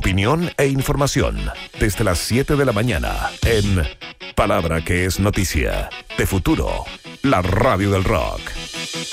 opinión e información desde las 7 de la mañana en Palabra que es noticia. De Futuro, la radio del rock.